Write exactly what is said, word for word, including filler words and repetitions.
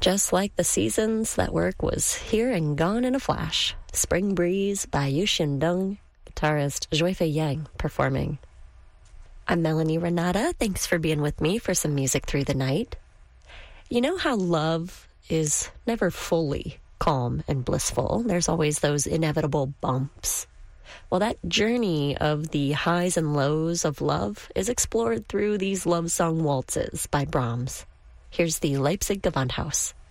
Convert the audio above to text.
Just like the seasons, that work was here and gone in a flash. Spring Breeze by Yu Xindeng, guitarist Zhuifei Yang performing. I'm Melanie Renata. Thanks for being with me for some music through the night. You know how love is never fully calm and blissful. There's always those inevitable bumps. Well, that journey of the highs and lows of love is explored through these love song waltzes by Brahms. Here's the Leipzig Gewandhaus.